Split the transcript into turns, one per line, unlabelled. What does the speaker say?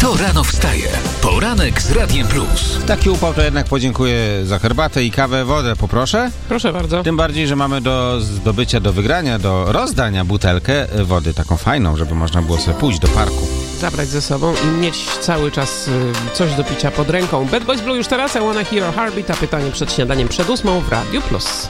Kto rano wstaje? Poranek z Radiem Plus.
Taki upał to jednak podziękuję za herbatę i kawę, wodę poproszę.
Proszę bardzo.
Tym bardziej, że mamy do zdobycia, do wygrania, do rozdania butelkę wody taką fajną, żeby można było sobie pójść do parku.
Zabrać ze sobą i mieć cały czas coś do picia pod ręką. Bad Boys Blue już teraz, I Wanna Hear Your Heartbeat, a pytanie przed śniadaniem przed 8 w Radiu Plus.